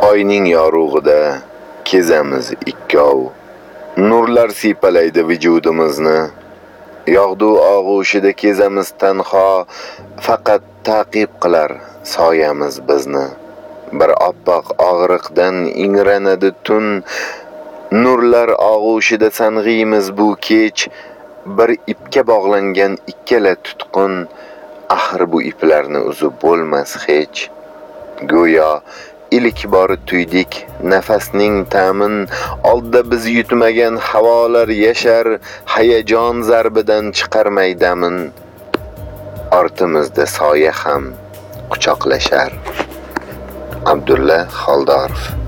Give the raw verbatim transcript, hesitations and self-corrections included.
oyning yorug'ida kezamiz ikkov. Nurlar siypalaydi vujudimizni. Yog'du og'ushida kezamiz tanho, faqat ta'qib qilar soyamiz bizni. Bir oppoq og'riqdan ingranadi tun, nurlar og'ushida sang'iymiz bu kech. Bir ipga bog'langan ikkala tutqun, axir bu iplarni uzib bo'lmas hech. Go'yo ilk bor tuydik nafasning ta'min, oldda biz yutmagan havolar yashar, hayajon zarbidan chiqarmay damin. Ortimizda soya ham quchoqlashar. Abdulla Xoldorov.